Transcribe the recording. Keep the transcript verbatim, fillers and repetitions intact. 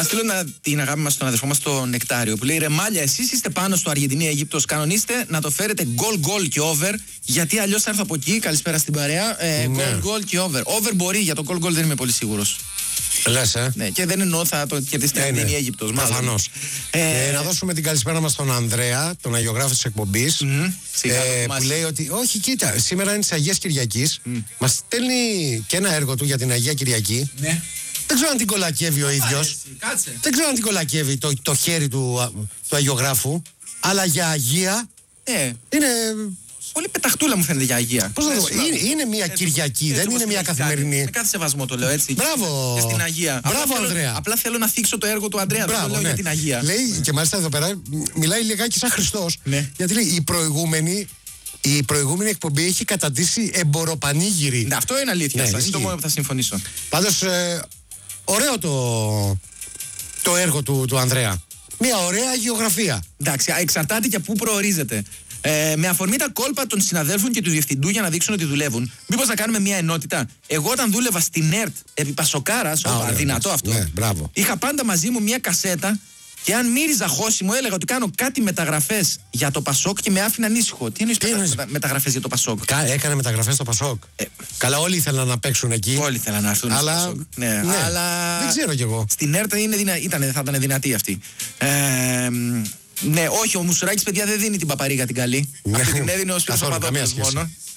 Να στείλω να, την αγάπη μας στον αδερφό μας τον Νεκτάριο που λέει: ρε Μάλια, εσείς είστε πάνω στο Αργεντινή-Αίγυπτος. Κανονίστε να το φέρετε γκολ γκολ και over. Γιατί αλλιώς θα έρθω από εκεί. Καλησπέρα στην παρέα. Ε, Ναι. γκολ γκολ και over. Over μπορεί, για το γκολ γκολ δεν είμαι πολύ σίγουρος. Λες, ε. Ναι, και δεν εννοώ θα το κερδίσει την Αργεντινή-Αίγυπτος. Προφανώς. Ε, ε, να δώσουμε την καλησπέρα μας στον Ανδρέα, τον αγιογράφο της εκπομπής. Mm-hmm. Ε, που λέει ότι, όχι, κοίτα, σήμερα είναι της Αγίας Κυριακής. Mm. Μας στέλνει και ένα έργο του για την Αγία Κυριακή. Ναι. Δεν ξέρω αν την κολακεύει ο ίδιος. Κάτσε. Δεν ξέρω αν την κολακεύει το, το χέρι του, του αγιογράφου. Αλλά για Αγία Ε, είναι. πολύ πεταχτούλα μου φαίνεται για Αγία. Πώς να το πω, είναι, είναι μια έτσι, Κυριακή, έτσι, δεν όπως είναι μια έχει καθημερινή. κάνει. Με κάθε σεβασμό το λέω έτσι. Μπράβο. Και στην Αγία. Μπράβο, απλά Ανδρέα. Θέλω, απλά θέλω να θίξω το έργο του Ανδρέα. Μπράβο, δεν το λέω ναι. για την Αγία. Λέει και μάλιστα εδώ πέρα μιλάει λιγάκι σαν Χριστός. Ναι. Γιατί λέει η προηγούμενη, η προηγούμενη εκπομπή έχει καταντήσει εμποροπανήγυρη. Ναι, αυτό είναι αλήθεια. Ναι, σας. Είναι το ισχύει. μόνο που θα συμφωνήσω. Πάντως ε, ωραίο το, το έργο του, του Ανδρέα. Μια ωραία γεωγραφία. Εντάξει, εξαρτάται και πού προορίζεται. Ε, με αφορμή τα κόλπα των συναδέλφων και του διευθυντού για να δείξουν ότι δουλεύουν, μήπως να κάνουμε μια ενότητα. Εγώ όταν δούλευα στην ΕΡΤ επί Πασοκάρας, Α, ωραία, δυνατό εντάξει. αυτό. Ναι, μπράβο. Είχα πάντα μαζί μου μια κασέτα και αν μύριζα χώσιμο έλεγα ότι κάνω κάτι μεταγραφές για το Πασόκ και με άφηνε ανήσυχο. Τι εννοείς μετα... μετα... μεταγραφές για το Πασόκ. Κα, έκανε μεταγραφές στο Πασόκ. Ε, Καλά, όλοι ήθελαν να παίξουν εκεί. Όλοι ήθελαν να έρθουν Αλλά, στο Πασόκ. Ναι, ναι, αλλά... δεν ξέρω κι εγώ. Στην ΕΡΤ είναι δυνα... Ήτανε, θα ήταν δυνατή αυτή. Ε, ναι, όχι, ο Μουσουράκης, παιδιά, δεν δίνει την παπαρίγα την καλή. Ναι. Αυτή την έδινε ο Σπύρος Καθόλου, καμία Παπαδόπουλος σχέση. μόνο.